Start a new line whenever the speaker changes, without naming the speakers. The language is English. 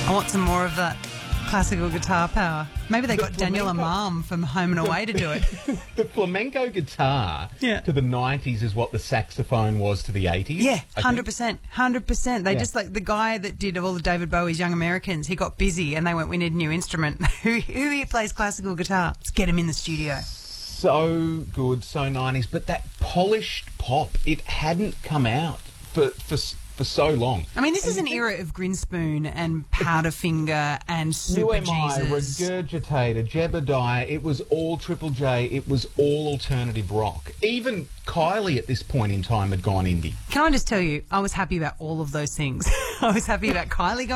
I want some more of that classical guitar power. Maybe they got Daniel Amarm from Home and Away to do it.
The flamenco guitar to the 90s is what the saxophone was to the 80s.
Yeah, 100%. 100%. They just, like, the guy that did all of David Bowie's Young Americans, he got busy and they went, we need a new instrument. Who here plays classical guitar? Let's get him in the studio.
So good, so 90s. But that polished pop, it hadn't come out for so long.
I mean, this is an era of Grinspoon and Powderfinger and Super Jesus.
Regurgitator, Jebediah, it was all Triple J, it was all alternative rock. Even Kylie at this point in time had gone indie.
Can I just tell you, I was happy about all of those things. I was happy about Kylie going